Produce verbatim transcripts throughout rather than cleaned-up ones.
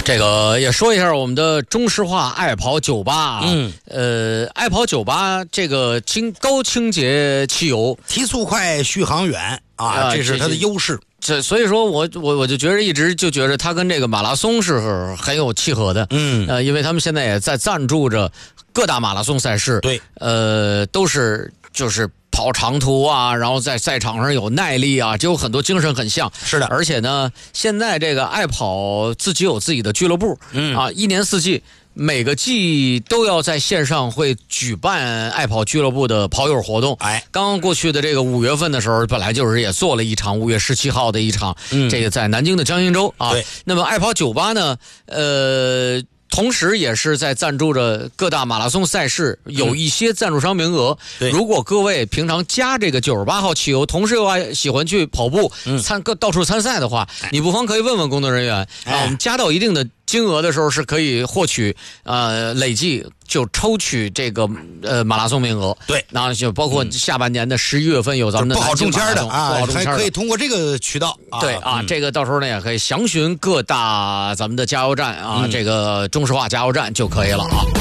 这个也说一下我们的中石化爱跑酒吧。 嗯， 呃，爱跑酒吧这个清高清洁汽油， 提速快，续航远啊， 啊这是它的优势。 这所以说我我我就觉得一直就觉得它跟这个马拉松是很有契合的。 嗯， 呃，因为他们现在也在赞助着各大马拉松赛事。 对， 呃，都是就是跑长途啊，然后在赛场上有耐力啊，就有很多精神很像。 是的， 而且呢，现在这个爱跑自己有自己的俱乐部， 嗯啊，一年四季。每个季都要在线上会举办爱跑俱乐部的跑友活动。 哎， 刚刚过去的这个五月份的时候，本来就是也做了一场五月十七号的一场， 嗯， 这个在南京的江阴洲啊。 对。 那么爱跑酒吧呢，呃。同时也是在赞助着各大马拉松赛事，有一些赞助商名额。 对， 如果各位平常加这个九十八号汽油，同时又爱喜欢去跑步、 嗯、 参各到处参赛的话，你不妨可以问问工作人员、哎、啊。我们加到一定的金额的时候，是可以获取呃累计就抽取这个呃马拉松名额。 对， 那就包括下半年的十一月份有咱们的不好中签的啊， 不好中签的， 还可以通过这个渠道。 啊对啊、嗯，这个到时候呢也可以详询各大咱们的加油站啊， 嗯、 这个中石化加油站就可以了啊。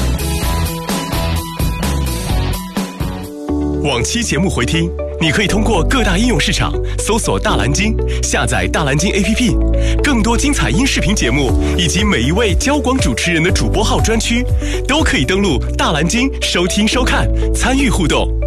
往期节目回听，你可以通过各大应用市场搜索大蓝鲸，下载大蓝鲸 A P P， 更多精彩音视频节目以及每一位交广主持人的主播号专区，都可以登录大蓝鲸收听收看，参与互动。